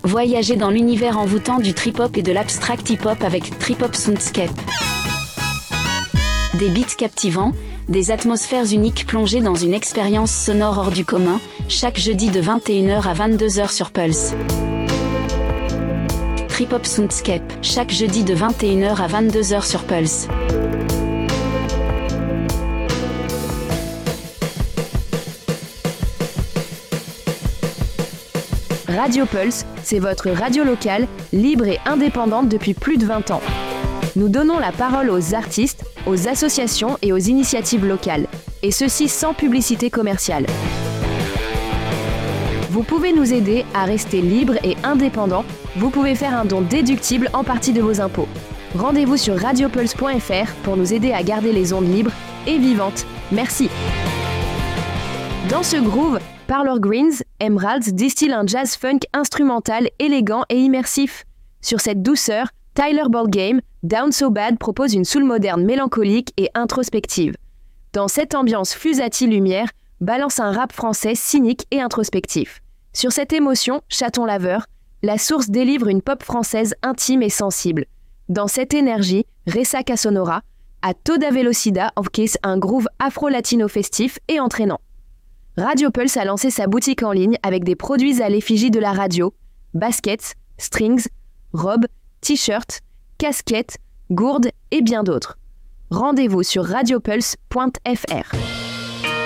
Voyagez dans l'univers envoûtant du trip-hop et de l'abstract hip-hop avec Trip-Hop Soundscape. Des beats captivants, des atmosphères uniques plongées dans une expérience sonore hors du commun, chaque jeudi de 21h à 22h sur Pulse. Trip-Hop Soundscape, chaque jeudi de 21h à 22h sur Pulse. Radio Pulse, c'est votre radio locale, libre et indépendante depuis plus de 20 ans. Nous donnons la parole aux artistes, aux associations et aux initiatives locales, et ceci sans publicité commerciale. Vous pouvez nous aider à rester libre et indépendant. Vous pouvez faire un don déductible en partie de vos impôts. Rendez-vous sur radiopulse.fr pour nous aider à garder les ondes libres et vivantes. Merci. Dans ce groove, Parlor Greens, Emeralds distille un jazz funk instrumental élégant et immersif. Sur cette douceur, Tyler Ballgame, Down So Bad propose une soul moderne mélancolique et introspective. Dans cette ambiance Fusati Lumière, balance un rap français cynique et introspectif. Sur cette émotion, chaton laveur, la source délivre une pop française intime et sensible. Dans cette énergie, Ressaca Sonora, à toda velocida encaisse un groove afro-latino festif et entraînant. Radio Pulse a lancé sa boutique en ligne avec des produits à l'effigie de la radio, baskets, strings, robes, t-shirts, casquettes, gourdes et bien d'autres. Rendez-vous sur radiopulse.fr.